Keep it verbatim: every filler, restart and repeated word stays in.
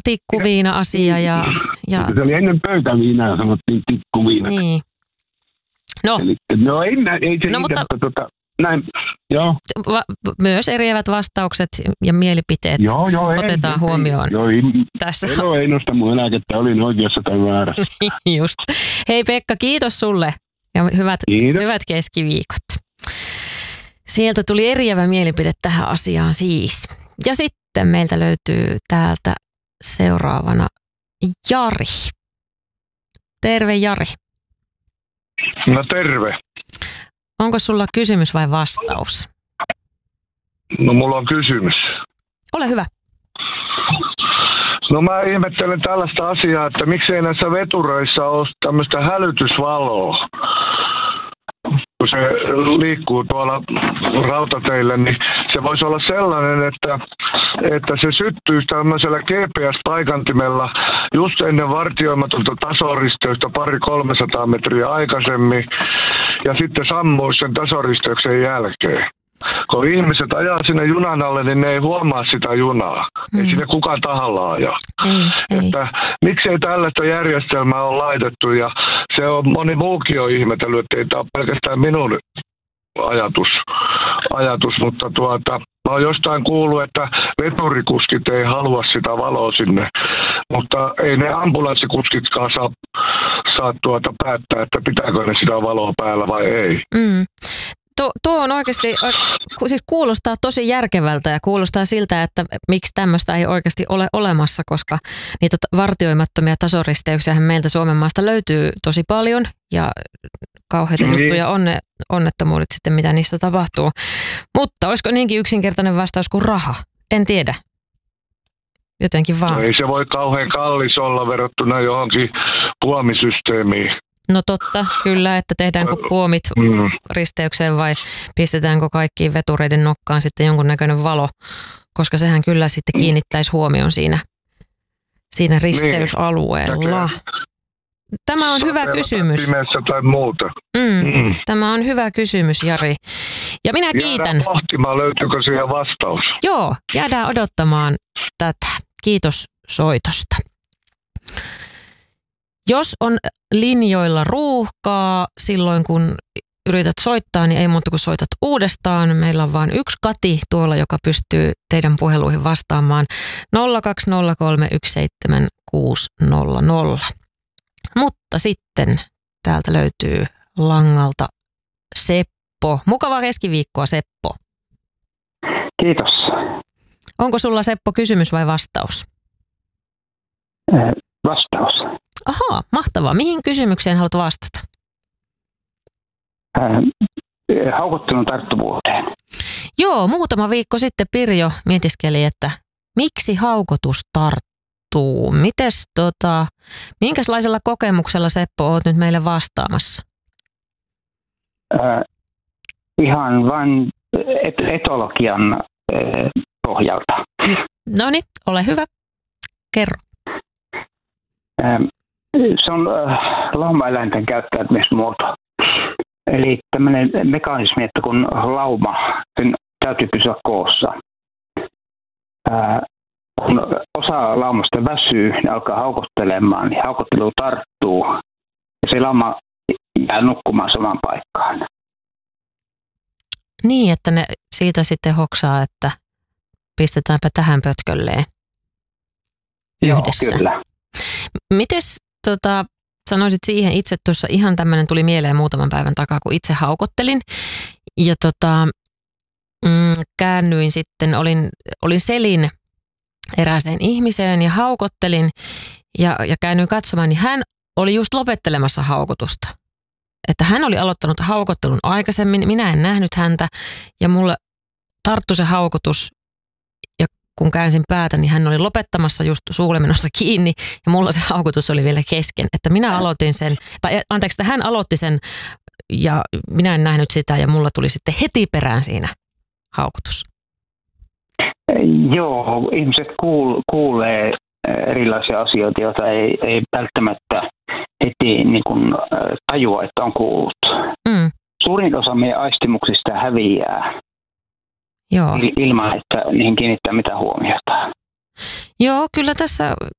tikkuviina asia. Ja, ja... Se oli ennen pöytäviinaa, sanottiin tikkuviina. Niin. No, Eli, no ei, ei se no, niitä, mutta... mutta tota, näin, joo. Va- myös eriävät vastaukset ja mielipiteet joo, joo, otetaan ei, huomioon. Ei, joo, ei, tässä. Elo ei nosta mun eläkettä, olin oikeassa tai väärässä. Just. Hei Pekka, kiitos sulle ja hyvät, hyvät keskiviikot. Sieltä tuli eriävä mielipide tähän asiaan siis. Ja sitten meiltä löytyy täältä seuraavana Jari. Terve Jari. No terve. Onko sulla kysymys vai vastaus? No mulla on kysymys. Ole hyvä. No mä ihmettelen tällaista asiaa, että miksei näissä vetureissa ole tämmöistä hälytysvaloa. Kun se liikkuu tuolla rautateillä, niin se voisi olla sellainen, että, että se syttyisi tämmöisellä G P S-paikantimella just ennen vartioimatonta tasoristeystä pari kolmesataa metriä aikaisemmin ja sitten sammuisi sen tasoristeyksen jälkeen. Kun ihmiset ajaa sinne junan alle, niin ne ei huomaa sitä junaa. Mm. Ei sinne kukaan tahalla ajaa. Ei, että ei. Miksei tällaista järjestelmää ole laitettu, ja se on moni muukin on ihmetellyt, että ei tämä ole pelkästään minun ajatus, ajatus mutta tuota, mä oon jostain kuullut, että veturikuskit ei halua sitä valoa sinne, mutta ei ne ambulanssikuskitkaan saa, saa tuota päättää, että pitääkö ne sitä valoa päällä vai ei. Mm. Tuo, tuo on oikeasti, siis kuulostaa tosi järkevältä ja kuulostaa siltä, että miksi tämmöistä ei oikeasti ole olemassa, koska niitä vartioimattomia tasoristeyksiä meiltä Suomen maasta löytyy tosi paljon ja kauheita niin. juttuja on ne onnettomuudet sitten, mitä niissä tapahtuu. Mutta olisiko niinkin yksinkertainen vastaus kuin raha? En tiedä. Jotenkin vaan. No ei se voi kauhean kallis olla verrattuna johonkin puomisysteemiin. No totta, kyllä, että tehdäänkö puomit mm. risteykseen vai pistetäänkö kaikkiin vetureiden nokkaan sitten jonkunnäköinen valo, koska sehän kyllä sitten kiinnittäisi huomion siinä, siinä risteysalueella. Niin. Tämä on hyvä kysymys. Pimeässä tai muuta. Mm. Mm. Tämä on hyvä kysymys, Jari. Ja minä jäädään kiitän. pohtimaan, löytyykö siihen vastaus. Joo, jäädään odottamaan tätä. Kiitos soitosta. Jos on linjoilla ruuhkaa silloin, kun yrität soittaa, niin ei muuta kuin soitat uudestaan. Meillä on vain yksi Kati tuolla, joka pystyy teidän puheluihin vastaamaan nolla kaksi nolla kolme yksi seitsemän kuusi nolla nolla. Mutta sitten täältä löytyy langalta Seppo. Mukavaa keskiviikkoa, Seppo. Kiitos. Onko sulla, Seppo, kysymys vai vastaus? Vastaus. Ahaa, mahtavaa. Mihin kysymykseen haluat vastata? Äh, haukottelun tarttuvuuteen. Joo, muutama viikko sitten Pirjo mietiskeli, että miksi haukotus tarttuu. Mites tota, minkälaisella kokemuksella, Seppo, oot nyt meille vastaamassa? Äh, ihan vain et- etologian äh, pohjalta. No niin, ole hyvä. Kerro. Äh, Se on äh, lauma-eläinten käyttäytymismuoto. Eli tämmöinen mekanismi, että kun lauma, sen täytyy pysyä koossa. Äh, kun osa laumasta väsyy, ne alkaa haukottelemaan, niin haukottelu tarttuu ja se lauma jää nukkumaan samaan paikkaan. Niin, että ne siitä sitten hoksaa, että pistetäänpä tähän pötkölleen yhdessä. Joo, kyllä. Mites tota, sanoisit siihen itse tuossa, ihan tämmöinen tuli mieleen muutaman päivän takaa, kun itse haukottelin ja tota, mm, käännyin sitten, olin, olin selin erääseen ihmiseen ja haukottelin ja, ja käännyin katsomaan, niin hän oli just lopettelemassa haukotusta. Että hän oli aloittanut haukottelun aikaisemmin, minä en nähnyt häntä ja mulle tarttui se haukotus. Kun käänsin päätä, niin hän oli lopettamassa just suuleminossa kiinni ja mulla se haukotus oli vielä kesken. Että minä aloitin sen, tai anteeksi, että hän aloitti sen ja minä en nähnyt sitä ja mulla tuli sitten heti perään siinä haukotus. Joo, ihmiset kuul, kuulee erilaisia asioita, joita ei, ei välttämättä heti niin kuin, tajua, että on kuullut. Mm. Suurin osa meidän aistimuksista häviää. Joo. Ilman, että niihin kiinnittää mitään huomiota. Joo, kyllä tässä